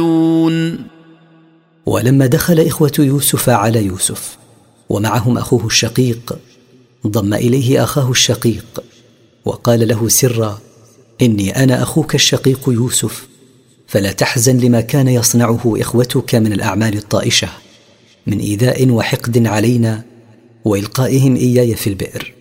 ولما دخل إخوة يوسف على يوسف ومعهم أخوه الشقيق ضم إليه أخاه الشقيق وقال له سرا: إني أنا أخوك الشقيق يوسف، فلا تحزن لما كان يصنعه إخوتك من الأعمال الطائشة من إيذاء وحقد علينا وإلقائهم إياي في البئر.